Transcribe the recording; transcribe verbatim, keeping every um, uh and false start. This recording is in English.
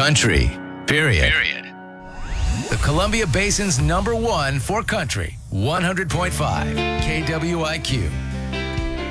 Country, period. Period. The Columbia Basin's number one for country, one hundred point five K W I Q.